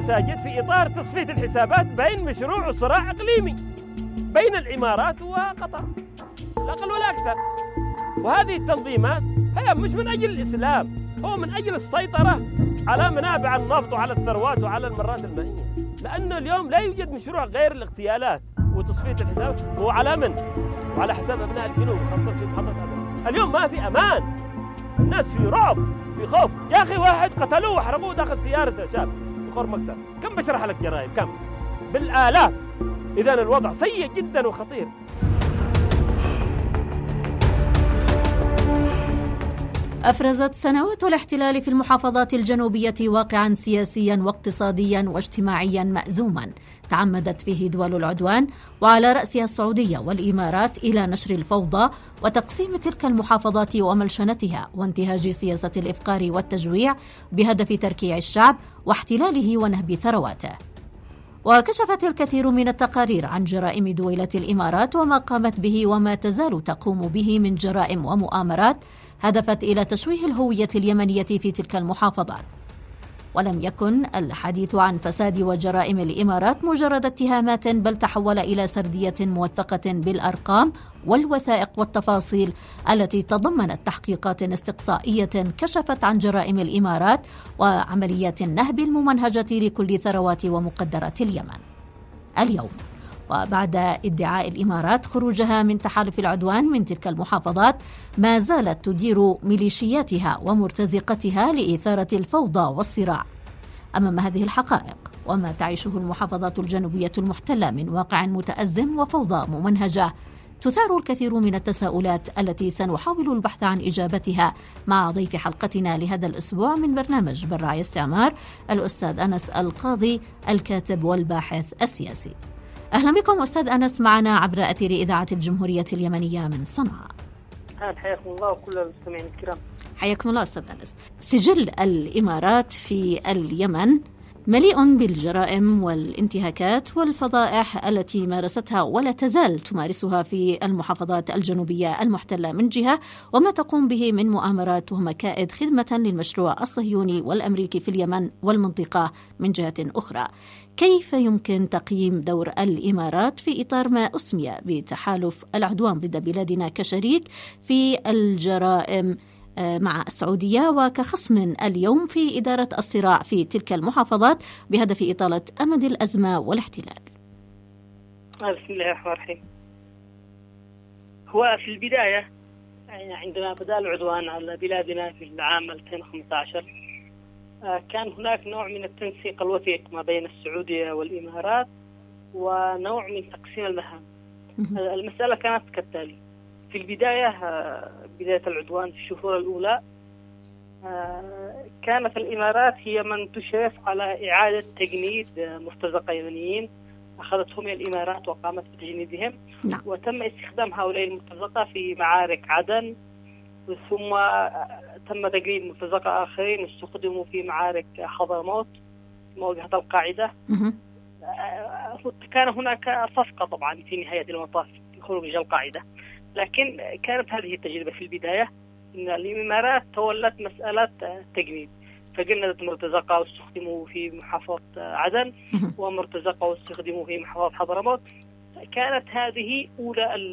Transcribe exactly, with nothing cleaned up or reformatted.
المساجد في إطار تصفية الحسابات بين مشروع وصراع إقليمي بين الإمارات وقطر، لا أقل ولا أكثر. وهذه التنظيمات هي مش من أجل الإسلام، هو من أجل السيطرة على منابع النفط وعلى الثروات وعلى المرات المائية. لأنه اليوم لا يوجد مشروع غير الاغتيالات وتصفية الحسابات، هو على من؟ وعلى حساب أبناء الجنوب خاصة في محافظة عدن. اليوم ما في أمان، الناس في رعب في خوف. يا أخي واحد قتلوه وحرقوه داخل سيارته شاب في خور مكسر، كم بشرح لك جرائم؟ كم؟ بالآلاف. إذن الوضع سيء جدا وخطير. أفرزت سنوات الاحتلال في المحافظات الجنوبية واقعا سياسيا واقتصاديا واجتماعيا مأزوما تعمدت فيه دول العدوان وعلى رأسها السعودية والإمارات إلى نشر الفوضى وتقسيم تلك المحافظات وملشنتها وانتهاج سياسة الإفقار والتجويع بهدف تركيع الشعب واحتلاله ونهب ثرواته. وكشفت الكثير من التقارير عن جرائم دويلة الإمارات وما قامت به وما تزال تقوم به من جرائم ومؤامرات هدفت إلى تشويه الهوية اليمنية في تلك المحافظات. ولم يكن الحديث عن فساد وجرائم الإمارات مجرد اتهامات، بل تحول إلى سردية موثقة بالأرقام والوثائق والتفاصيل التي تضمنت تحقيقات استقصائية كشفت عن جرائم الإمارات وعمليات النهب الممنهجة لكل ثروات ومقدرات اليمن. اليوم وبعد ادعاء الإمارات خروجها من تحالف العدوان من تلك المحافظات، ما زالت تدير ميليشياتها ومرتزقتها لإثارة الفوضى والصراع. أمام هذه الحقائق وما تعيشه المحافظات الجنوبية المحتلة من واقع متأزم وفوضى ممنهجة، تثار الكثير من التساؤلات التي سنحاول البحث عن إجابتها مع ضيف حلقتنا لهذا الأسبوع من برنامج بالرعي استعمار، الأستاذ أنس القاضي، الكاتب والباحث السياسي. أهلا بكم أستاذ أنس معنا عبر أثير إذاعة الجمهورية اليمنية من صنعاء. حياكم الله وكل المستمعين الكرام. حياكم الله أستاذ أنس. سجل الإمارات في اليمن مليء بالجرائم والانتهاكات والفضائح التي مارستها ولا تزال تمارسها في المحافظات الجنوبية المحتلة من جهة، وما تقوم به من مؤامرات ومكائد خدمة للمشروع الصهيوني والأمريكي في اليمن والمنطقة من جهة أخرى. كيف يمكن تقييم دور الإمارات في إطار ما أسمي بتحالف العدوان ضد بلادنا كشريك في الجرائم مع السعودية وكخصم اليوم في إدارة الصراع في تلك المحافظات بهدف إطالة أمد الأزمة والاحتلال؟ بسم الله الرحمن الرحيم. هو في البداية عندما بدأ العدوان على بلادنا في العام ألفين وخمسة عشر كان هناك نوع من التنسيق الوثيق ما بين السعودية والإمارات ونوع من تقسيم المهام. المسألة كانت كالتالي: في البداية بداية العدوان في الشهور الأولى كانت الإمارات هي من تشرف على إعادة تجنيد مرتزقة يمنيين أخذتهم الإمارات وقامت بتجنيدهم. نعم. وتم استخدام هؤلاء المرتزقة في معارك عدن، ثم تم تجنيد مرتزقة آخرين استخدموا في معارك حضرموت مواجهة القاعدة. كان هناك صفقة طبعا في نهاية المطاف في خروج القاعدة، لكن كانت هذه التجربة في البداية أن الإمارات تولت مسألة تجنيد، فجندت مرتزقة واستخدموا في محافظة عدن ومرتزقة واستخدموا في محافظة حضرموت. كانت هذه أولى